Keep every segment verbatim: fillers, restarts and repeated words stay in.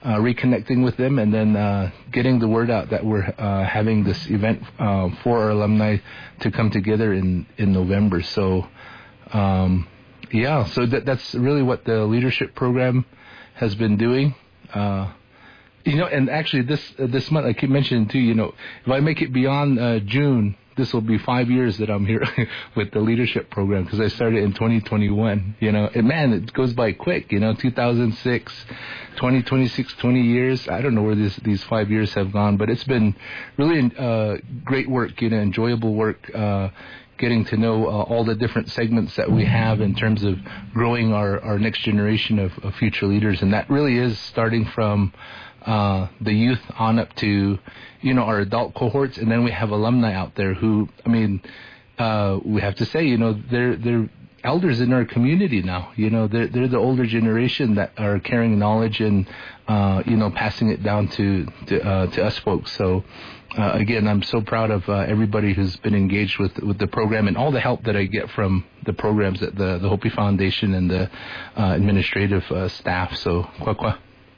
uh, reconnecting with them, and then uh, getting the word out that we're uh, having this event uh, for our alumni to come together in, in November. So, um, yeah, so that, that's really what the leadership program has been doing. Uh, you know, and actually this uh, this month, I keep mentioning too, you know, if I make it beyond uh, June, this will be five years that I'm here with the leadership program, because I started in twenty twenty-one, you know, and man, it goes by quick, you know, two thousand six, twenty, twenty-six, twenty years. I don't know where this, these five years have gone, but it's been really uh, great work, you know, enjoyable work, uh, getting to know uh, all the different segments that we have in terms of growing our, our next generation of, of future leaders. And that really is starting from uh, the youth on up to, you know, our adult cohorts. And then we have alumni out there who, I mean, uh, we have to say, you know, they're, they're elders in our community now. You know, they're, they're the older generation that are carrying knowledge and, uh, you know, passing it down to, to, uh, to us folks. So, Uh, again, I'm so proud of uh, everybody who's been engaged with with the program and all the help that I get from the programs at the, the Hopi Foundation and the uh, administrative uh, staff. So, kwa kwa.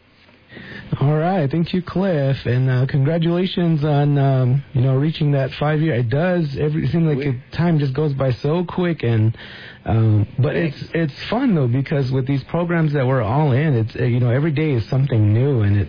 All right, thank you, Cliff, and uh, congratulations on um, you know reaching that five year. It does everything like it, time just goes by so quick, and um, but it's it's fun though, because with these programs that we're all in, it's uh, you know every day is something new, and it.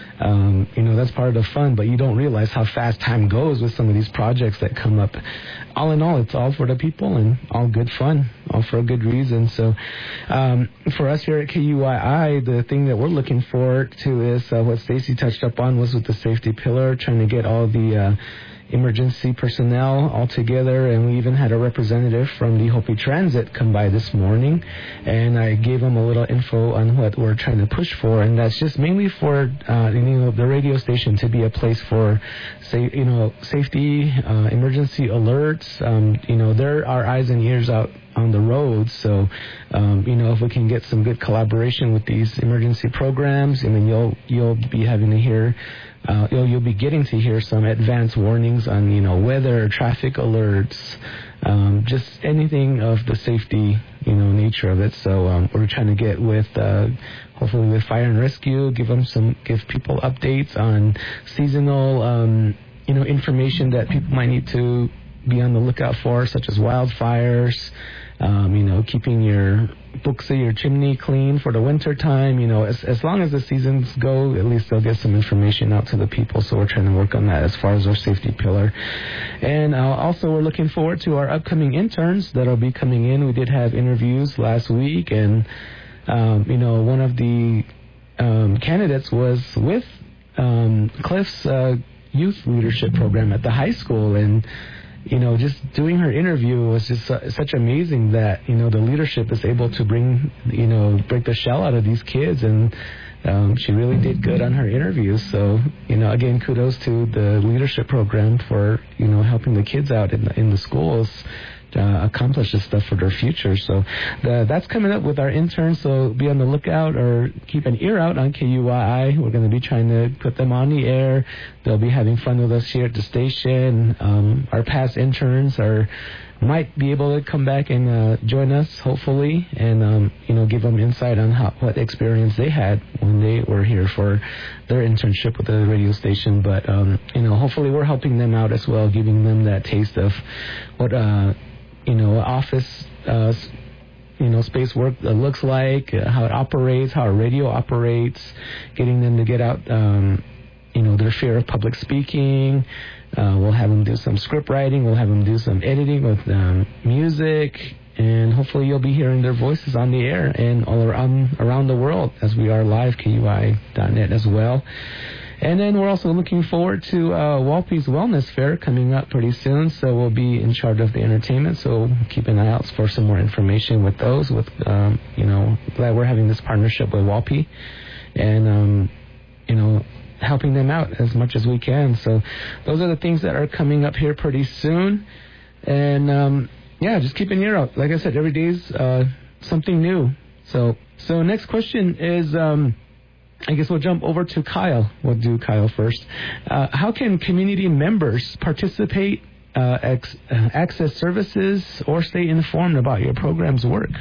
Um, you know, that's part of the fun, but you don't realize how fast time goes with some of these projects that come up. All in all, it's all for the people and all good fun, all for a good reason. So um, for us here at K U I I, the thing that we're looking forward to is uh, what Stacy touched up on was with the safety pillar, trying to get all the uh, emergency personnel all together, and we even had a representative from the Hopi Transit come by this morning, and I gave him a little info on what we're trying to push for, and that's just mainly for uh, you know the radio station to be a place for, say, you know, safety, uh, emergency alerts. Um, you know, there are eyes and ears out on the road, so um, you know if we can get some good collaboration with these emergency programs, I mean you'll you'll be having to hear. Uh, you'll, you'll be getting to hear some advanced warnings on, you know, weather, traffic alerts, um, just anything of the safety, you know, nature of it. So um, we're trying to get with, uh, hopefully with Fire and Rescue, give them some, give people updates on seasonal, um, you know, information that people might need to be on the lookout for, such as wildfires. Um, you know, keeping your books of your chimney clean for the winter time. You know, as as long as the seasons go, at least they'll get some information out to the people. So we're trying to work on that as far as our safety pillar. And uh, also we're looking forward to our upcoming interns that'll be coming in. We did have interviews last week, and um, you know, one of the um, candidates was with um, Cliff's uh, youth leadership program at the high school, and you know, just doing her interview was just uh, such amazing that, you know, the leadership is able to bring, you know, break the shell out of these kids, and um, she really did good on her interview. So, you know, again, kudos to the leadership program for, you know, helping the kids out in the, in the schools Uh, accomplish this stuff for their future. So the, that's coming up with our interns, so be on the lookout or keep an ear out on K U I I. We're going to be trying to put them on the air. They'll be having fun with us here at the station. Um, our past interns are might be able to come back and uh, join us, hopefully, and um, you know, give them insight on how, what experience they had when they were here for their internship with the radio station. But um, you know, hopefully, we're helping them out as well, giving them that taste of what uh, you know, office, uh, you know, space work uh, looks like, uh, how it operates, how a radio operates, getting them to get out, um, you know, their fear of public speaking. Uh, we'll have them do some script writing. We'll have them do some editing with um, music, and hopefully you'll be hearing their voices on the air and all around around the world as we are live, K U I dot net as well. And then we're also looking forward to uh, Walpy's Wellness Fair coming up pretty soon, so we'll be in charge of the entertainment, so keep an eye out for some more information with those. With um, you know, glad we're having this partnership with Walpy, and um, you know, helping them out as much as we can. So those are the things that are coming up here pretty soon, and um, yeah, just keep an ear out. Like I said, every day's uh, something new. So so next question is. Um, I guess we'll jump over to Kyle. We'll do Kyle first. Uh, how can community members participate, uh, ex- uh, access services, or stay informed about your program's work?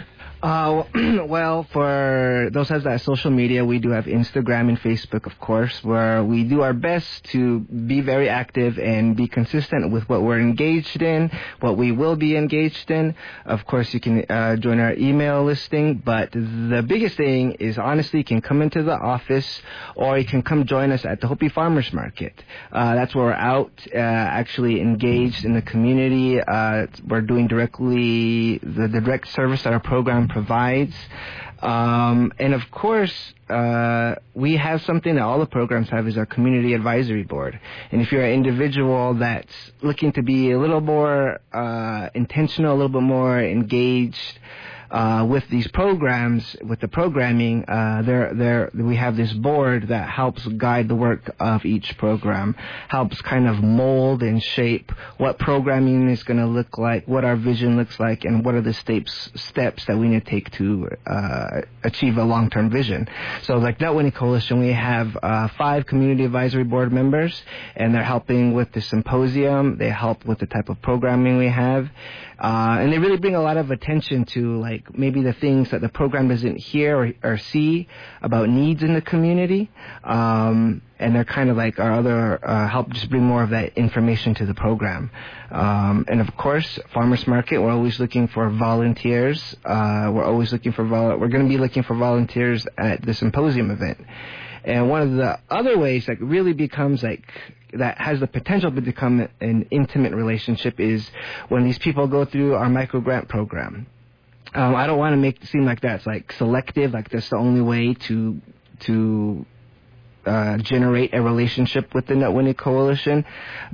Uh, well, for those who have that social media, we do have Instagram and Facebook, of course, where we do our best to be very active and be consistent with what we're engaged in, what we will be engaged in. Of course, you can uh, join our email listing, but the biggest thing is, honestly, you can come into the office or you can come join us at the Hopi Farmers Market. Uh, that's where we're out, uh, actually engaged in the community. Uh, we're doing directly the, the direct service that our program provides. Um, and of course, uh, we have something that all the programs have, is our community advisory board. And if you're an individual that's looking to be a little more uh, intentional, a little bit more engaged Uh, with these programs, with the programming, uh, there, there, we have this board that helps guide the work of each program, helps kind of mold and shape what programming is going to look like, what our vision looks like, and what are the steps, steps that we need to take to uh, achieve a long-term vision. So like Net Winnie Coalition, we have uh, five community advisory board members, and they're helping with the symposium. They help with the type of programming we have. Uh, and they really bring a lot of attention to, like, maybe the things that the program doesn't hear or, or see about needs in the community. Um, and they're kind of like our other, uh, help just bring more of that information to the program. Um, and of course, Farmers Market, we're always looking for volunteers. Uh, we're always looking for, vol- we're going to be looking for volunteers at the symposium event. And one of the other ways that really becomes like, that has the potential to become an intimate relationship is when these people go through our micro grant program. Um, I don't want to make it seem like that's like selective, like that's the only way to to uh, generate a relationship with the Net Winnie Coalition.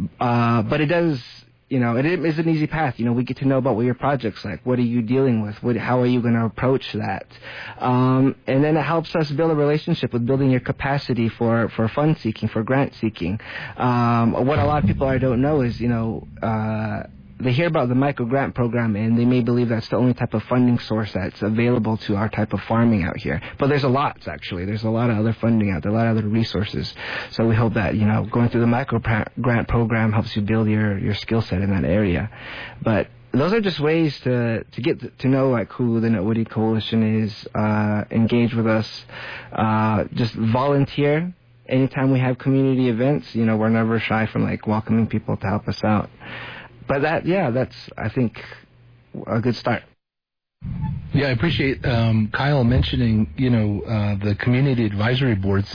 Uh, but it does, you know, it is an easy path. You know, we get to know about what your project's like. What are you dealing with? What, how are you going to approach that? Um, and then it helps us build a relationship with building your capacity for, for fund seeking, for grant seeking. Um, what a lot of people I don't know is, you know, uh, they hear about the micro grant program and they may believe that's the only type of funding source that's available to our type of farming out here. But there's a lot, actually. There's a lot of other funding out there, a lot of other resources. So we hope that, you know, going through the micro grant program helps you build your, your skill set in that area. But those are just ways to, to get to know, like, who the Net Winnie Coalition is, uh, engage with us, uh, just volunteer. Anytime we have community events, you know, we're never shy from, like, welcoming people to help us out. But that, yeah, that's, I think, a good start. Yeah, I appreciate um, Kyle mentioning, you know, uh, the community advisory boards.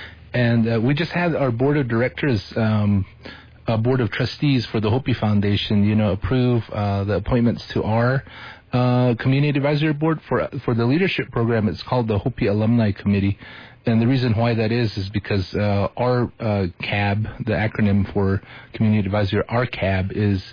And uh, we just had our board of directors, um, a board of trustees for the Hopi Foundation, you know, approve uh, the appointments to our uh, community advisory board for for the leadership program. It's called the Hopi Alumni Committee. And the reason why that is is because uh, our uh, C A B, the acronym for Community Advisor, our C A B is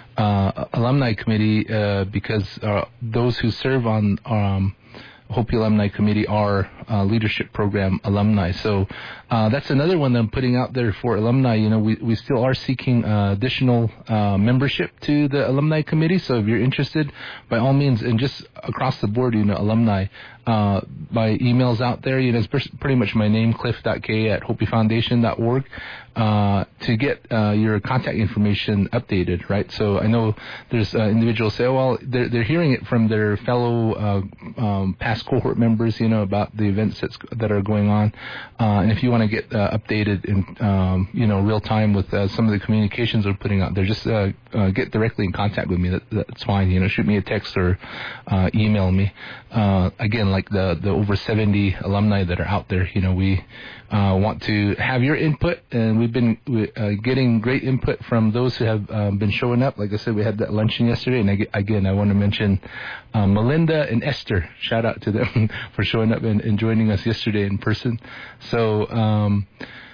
uh, Alumni Committee uh, because uh, those who serve on um, Hopi Alumni Committee are uh, leadership program alumni. So uh, that's another one that I'm putting out there for alumni. You know, we, we still are seeking uh, additional uh, membership to the alumni committee. So if you're interested, by all means, and just across the board, you know, alumni, uh, by emails out there, you know, it's pretty much my name, cliff dot k at hopi foundation dot org, uh, to get uh, your contact information updated, right? So I know there's uh, individuals say, oh, well, they're, they're hearing it from their fellow uh, um, past cohort members, you know, about the events that's, that are going on. Uh, and if you want to get uh, updated in, um, you know, real time with uh, some of the communications we're putting out there, just uh, uh, get directly in contact with me. That, that's fine. You know, shoot me a text or uh, email me. Uh, again, like the, the over seventy alumni that are out there, you know, we uh, want to have your input, and we've been uh, getting great input from those who have um, been showing up. Like I said, we had that luncheon yesterday, and I, again, I want to mention uh, Melinda and Esther. Shout out to them for showing up and, and joining us yesterday in person. So, um,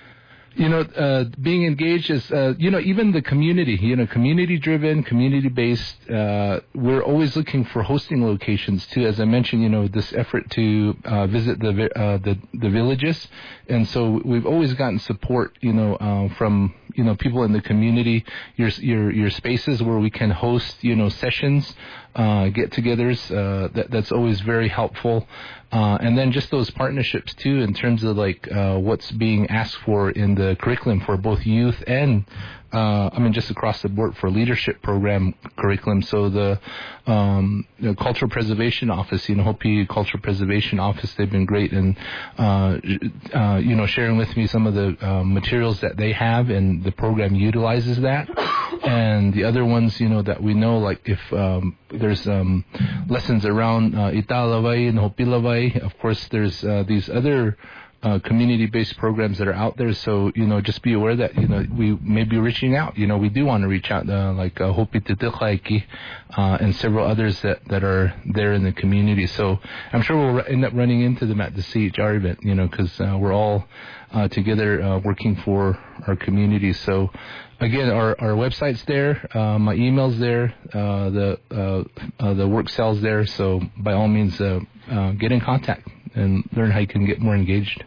you know, uh, being engaged is, uh, you know, even the community, you know, community-driven, community-based, uh, we're always looking for hosting locations, too. As I mentioned, you know, this effort to uh, visit the, uh, the the villages. And so we've always gotten support, you know, uh, from, you know, people in the community, your, your, your spaces where we can host, you know, sessions, uh, get-togethers. Uh, that, that's always very helpful. Uh, and then just those partnerships too, in terms of like uh, what's being asked for in the curriculum for both youth and uh, I mean just across the board for leadership program curriculum. So the, um, the Cultural Preservation Office, you know, Hopi Cultural Preservation Office, they've been great in uh, uh, you know sharing with me some of the uh, materials that they have, and the program utilizes that. And the other ones, you know, that we know, like if um, there's um, lessons around uh, Italawai and Hopilavai, of course there's uh, these other uh, community-based programs that are out there. So, you know, just be aware that, you know, we may be reaching out. You know, we do want to reach out, uh, like uh, Hopi Titiklaiki uh, and several others that, that are there in the community. So I'm sure we'll end up running into them at the C H R event, you know, because uh, we're all uh, together uh, working for our community. So, again, our, our website's there, uh, my email's there, uh, the uh, uh, the work cell's there. So by all means, uh, uh, get in contact and learn how you can get more engaged.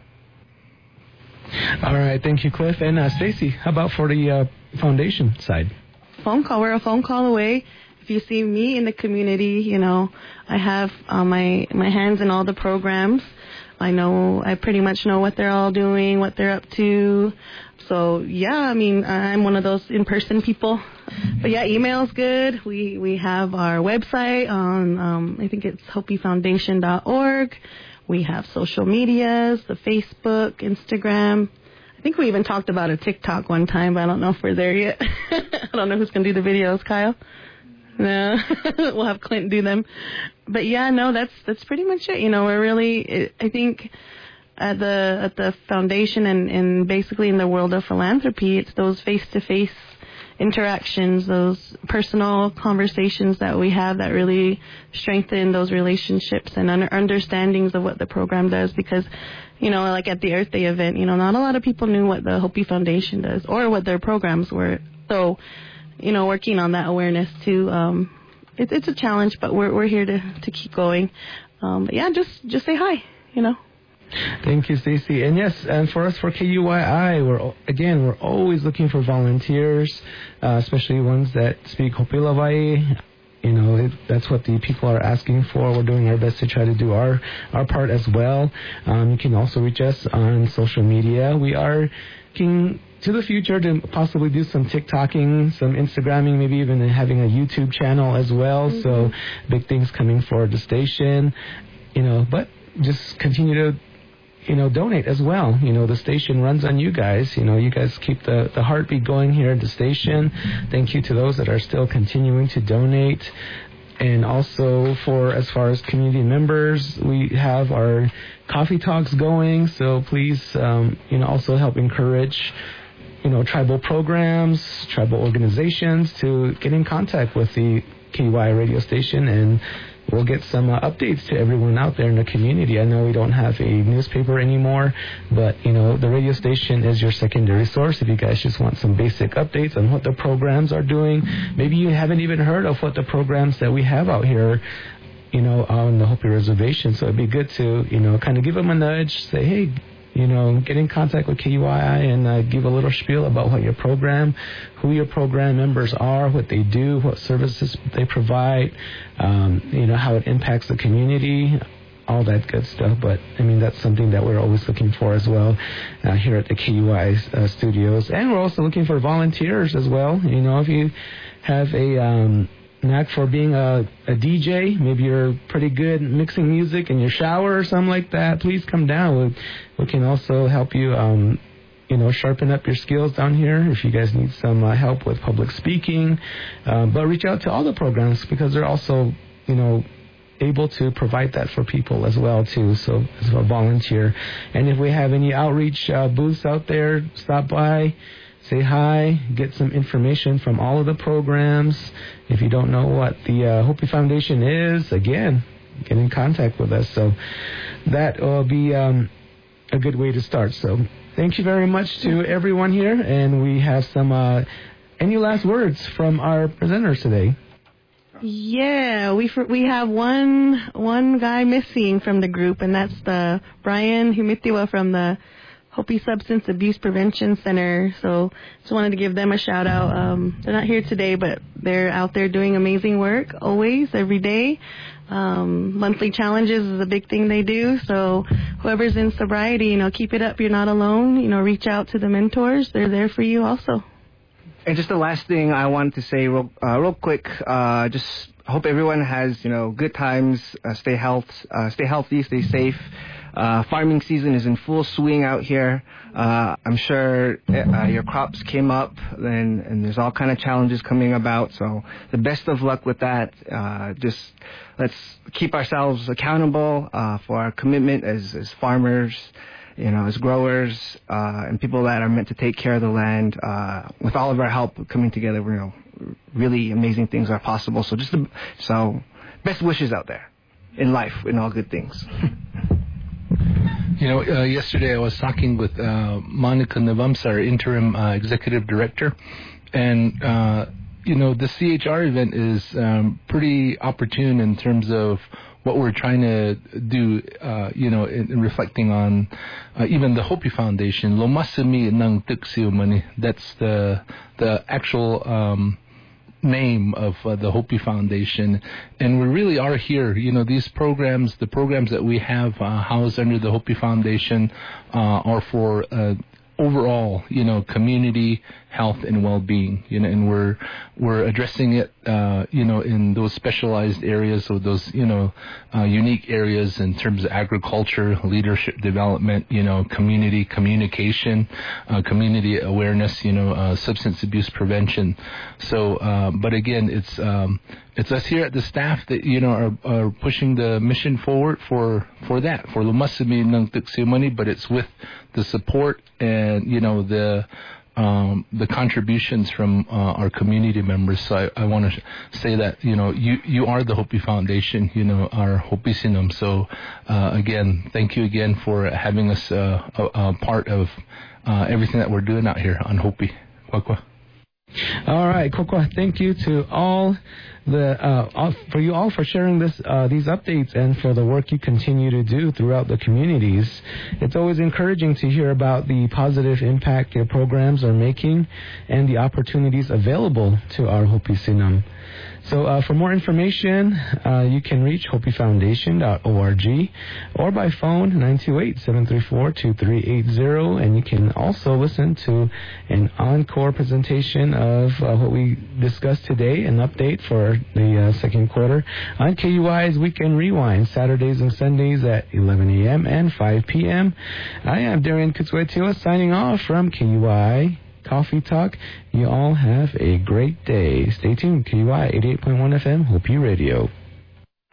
All right, thank you, Cliff. And uh, Stacy, how about for the uh, foundation side? Phone call. We're a phone call away. If you see me in the community, you know, I have uh, my my hands in all the programs. I know, I pretty much know what they're all doing, what they're up to. So, yeah, I mean, I'm one of those in-person people. But, yeah, email's good. We we have our website on, um, I think it's hopi foundation dot org. We have social medias, the Facebook, Instagram. I think we even talked about a TikTok one time, but I don't know if we're there yet. I don't know who's going to do the videos, Kyle. No, we'll have Clint do them. But, yeah, no, that's that's pretty much it. You know, we're really, I think, at the at the foundation and, and basically in the world of philanthropy, it's those face-to-face interactions, those personal conversations that we have that really strengthen those relationships and under, understandings of what the program does. Because, you know, like at the Earth Day event, you know, not a lot of people knew what the Hopi Foundation does or what their programs were. So, you know, working on that awareness too, um, it, it's a challenge, but we're we're here to, to keep going. Um, but yeah, just just say hi, you know. Thank you, Stacy. And yes, and for us, for K U I I, we're again, we're always looking for volunteers, uh, especially ones that speak Hopilavai. You know, it, that's what the people are asking for. We're doing our best to try to do our, our part as well. Um, you can also reach us on social media. We are looking to the future to possibly do some TikToking, some Instagramming, maybe even having a YouTube channel as well. Mm-hmm. So big things coming for the station, you know, but just continue to, you know, donate as well. You know, the station runs on you guys. You know, you guys keep the, the heartbeat going here at the station. Thank you to those that are still continuing to donate. And also for as far as community members, we have our coffee talks going. So please, um, you know, also help encourage, you know, tribal programs, tribal organizations to get in contact with the K U I radio station, and we'll get some uh, updates to everyone out there in the community. I know we don't have a newspaper anymore, but, you know, the radio station is your secondary source. If you guys just want some basic updates on what the programs are doing, maybe you haven't even heard of what the programs that we have out here, you know, on the Hopi Reservation. So it'd be good to, you know, kind of give them a nudge, say, hey, you know, get in contact with K U I I and uh, give a little spiel about what your program, who your program members are, what they do, what services they provide, um, you know, how it impacts the community, all that good stuff. But, I mean, that's something that we're always looking for as well uh, here at the K U I uh, studios. And we're also looking for volunteers as well. You know, if you have a um, knack for being a, a D J, maybe you're pretty good mixing music in your shower or something like that, please come down. We, we can also help you, um, you know, sharpen up your skills down here if you guys need some uh, help with public speaking. Uh, but reach out to all the programs because they're also, you know, able to provide that for people as well, too, so as a volunteer. And if we have any outreach uh, booths out there, stop by, say hi, get some information from all of the programs. If you don't know what the uh, Hopi Foundation is, again, get in contact with us. So that will be um, a good way to start. So thank you very much to everyone here. And we have some, uh, any last words from our presenters today? Yeah, we we have one one guy missing from the group, and that's the Brian Humitiwa from the Hopi Substance Abuse Prevention Center. So just wanted to give them a shout out. Um, they're not here today, but they're out there doing amazing work always, every day. Um, monthly challenges is a big thing they do. So whoever's in sobriety, you know, keep it up. You're not alone. You know, reach out to the mentors. They're there for you also. And just the last thing I wanted to say real, uh, real quick, uh, just hope everyone has, you know, good times, uh, stay health, uh, stay healthy, stay safe. Uh, farming season is in full swing out here. Uh, I'm sure uh, your crops came up and, and there's all kind of challenges coming about. So the best of luck with that. Uh, just let's keep ourselves accountable, uh, for our commitment as, as farmers, you know, as growers, uh, and people that are meant to take care of the land. Uh, with all of our help coming together, you know, really amazing things are possible. So just, the, so best wishes out there in life, in all good things. You know, uh, yesterday I was talking with uh, Monica Navamsa, our interim uh, executive director, and, uh, you know, the C H R event is um, pretty opportune in terms of what we're trying to do, uh, you know, in, in reflecting on uh, even the Hopi Foundation. Lomasami ng Tuksiumani, that's the, the actual um, name of uh, the Hopi Foundation, and we really are here. You know, these programs, the programs that we have uh, housed under the Hopi Foundation uh, are for uh, overall, you know, community health and well-being, you know, and we're we're addressing it, uh, you know, in those specialized areas or those, you know, uh, unique areas in terms of agriculture, leadership development, you know, community communication, uh, community awareness, you know, uh, substance abuse prevention. So, uh, but again, it's um, it's us here at the staff that, you know, are, are pushing the mission forward for for that, for Lumasami ng Tuksiumani, but it's with the support and, you know, the Um, the contributions from uh, our community members. So I, I want to say that, you know, you, you are the Hopi Foundation, you know, our Hopi Sinam. So uh, again, thank you again for having us uh, a, a part of uh, everything that we're doing out here on Hopi. Kwakwa. All right, Kokwa, thank you to all the uh, all, for you all for sharing this uh, these updates and for the work you continue to do throughout the communities. It's always encouraging to hear about the positive impact your programs are making and the opportunities available to our Hopi Sinam. So uh, for more information, uh, you can reach hopi foundation dot org or by phone nine two eight, seven three four, two three eight zero, and you can also listen to an encore presentation of uh, what we discussed today, an update for the uh, second quarter on K U I's Weekend Rewind, Saturdays and Sundays at eleven a.m. and five p.m. I am Darian Kutswetila signing off from K U I Coffee Talk. You all have a great day. Stay tuned. K U I eighty-eight point one F M, Hopi Radio.